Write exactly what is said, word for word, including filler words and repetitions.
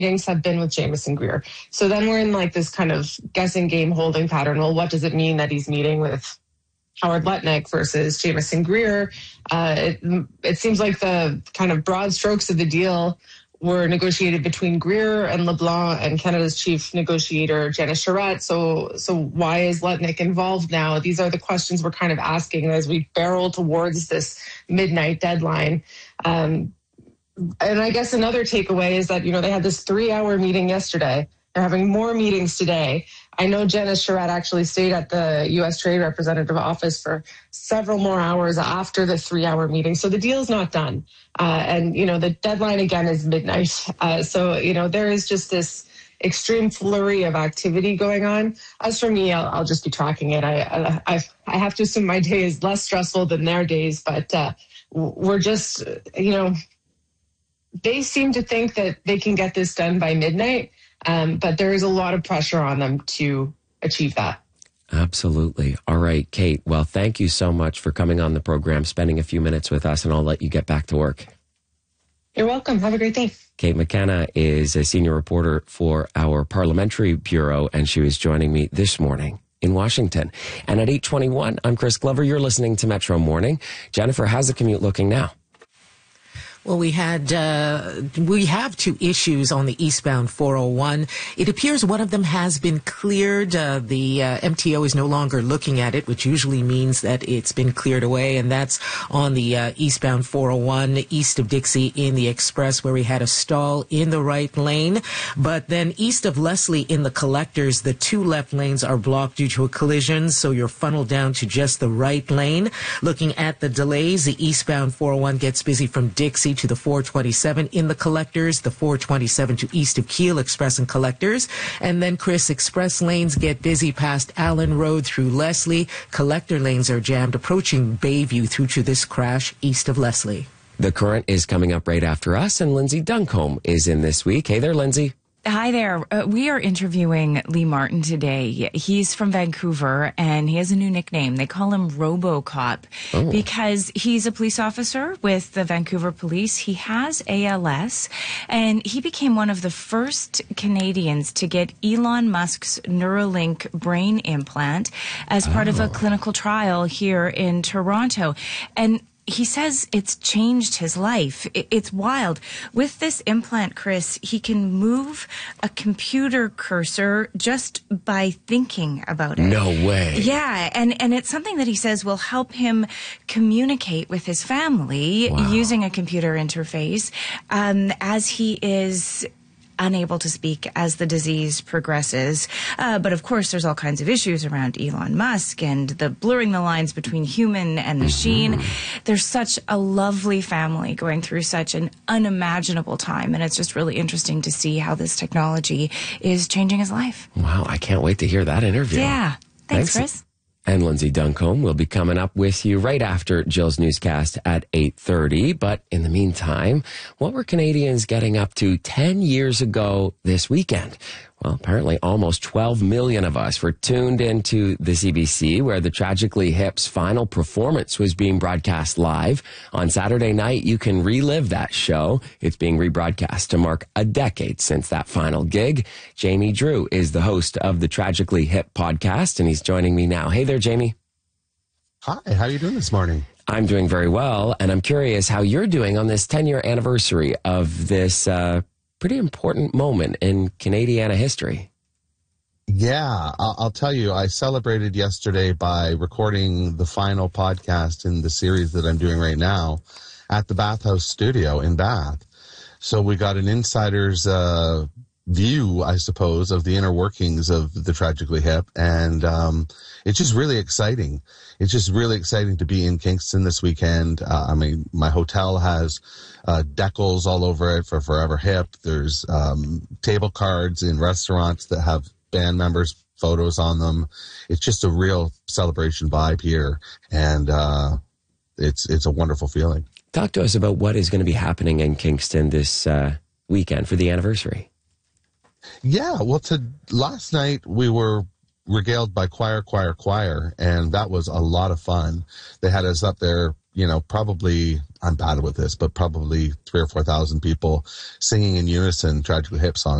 meetings have been with Jamieson Greer. So then we're in like this kind of guessing game holding pattern. Well, what does it mean that he's meeting with Howard Lutnick versus Jamieson Greer? Uh, it, it seems like the kind of broad strokes of the deal were negotiated between Greer and LeBlanc and Canada's chief negotiator, Janice Charette. So, so why is Lutnick involved now? These are the questions we're kind of asking as we barrel towards this midnight deadline. Um, and I guess another takeaway is that, you know, they had this three-hour meeting yesterday. They're having more meetings today. I know Janice Charette actually stayed at the U S Trade Representative office for several more hours after the three-hour meeting. So the deal's not done. Uh, and, you know, the deadline, again, is midnight. Uh, so, you know, there is just this extreme flurry of activity going on. As for me, I'll, I'll just be tracking it. I, I, I have to assume my day is less stressful than their days, but uh, we're just, you know, they seem to think that they can get this done by midnight. Um, but there is a lot of pressure on them to achieve that. Absolutely. All right, Kate. Well, thank you so much for coming on the program, spending a few minutes with us, and I'll let you get back to work. You're welcome. Have a great day. Kate McKenna is a senior reporter for our Parliamentary Bureau, and she was joining me this morning in Washington. And at eight twenty-one, I'm Chris Glover. You're listening to Metro Morning. Jennifer, how's the commute looking now? Well, we had, uh, we have two issues on the eastbound four oh one. It appears one of them has been cleared. Uh, the uh, M T O is no longer looking at it, which usually means that it's been cleared away. And that's on the uh, eastbound four oh one, east of Dixie in the Express, where we had a stall in the right lane. But then east of Leslie in the Collectors, the two left lanes are blocked due to a collision. So you're funneled down to just the right lane. Looking at the delays, the eastbound four oh one gets busy from Dixie to the four twenty-seven in the Collectors, the four twenty-seven to east of Keele Express and Collectors. And then, Chris, express lanes get busy past Allen Road through Leslie. Collector lanes are jammed approaching Bayview through to this crash east of Leslie. The Current is coming up right after us, and Lindsay Duncombe is in this week. Hey there, Lindsay. Hi there. Uh, we are interviewing Lee Martin today. He's from Vancouver, and he has a new nickname. They call him RoboCop oh. because he's a police officer with the Vancouver Police. He has A L S, and he became one of the first Canadians to get Elon Musk's Neuralink brain implant as part oh. of a clinical trial here in Toronto. And he says it's changed his life. It's wild. With this implant, Chris, he can move a computer cursor just by thinking about it. No way. Yeah, and, and it's something that he says will help him communicate with his family wow. using a computer interface um, as he is unable to speak as the disease progresses. Uh, but of course, there's all kinds of issues around Elon Musk and the blurring the lines between human and machine. Mm-hmm. There's such a lovely family going through such an unimaginable time. And it's just really interesting to see how this technology is changing his life. Wow, I can't wait to hear that interview. Yeah. Thanks, Thanks. Chris. And Lindsay Duncombe will be coming up with you right after Jill's newscast at eight thirty. But in the meantime, what were Canadians getting up to ten years ago this weekend? Well, apparently almost twelve million of us were tuned into the C B C, where the Tragically Hip's final performance was being broadcast live. On Saturday night, you can relive that show. It's being rebroadcast to mark a decade since that final gig. Jamie Drew is the host of the Tragically Hip podcast, and he's joining me now. Hey there, Jamie. Hi, how are you doing this morning? I'm doing very well, and I'm curious how you're doing on this ten-year anniversary of this uh pretty important moment in Canadiana history. Yeah, I'll, I'll tell you, I celebrated yesterday by recording the final podcast in the series that I'm doing right now at the Bathhouse Studio in Bath. So we got an insider's uh, view, I suppose, of the inner workings of the Tragically Hip. And um, it's just really exciting. It's just really exciting to be in Kingston this weekend. Uh, I mean, my hotel has uh, decals all over it for Forever Hip. There's um, table cards in restaurants that have band members' photos on them. It's just a real celebration vibe here. And uh, it's it's a wonderful feeling. Talk to us about what is going to be happening in Kingston this uh, weekend for the anniversary. Yeah, well, to, last night we were regaled by Choir, Choir, Choir, and that was a lot of fun. They had us up there you know, probably, I'm bad with this, but probably three or four thousand people singing in unison Tragically Hip songs.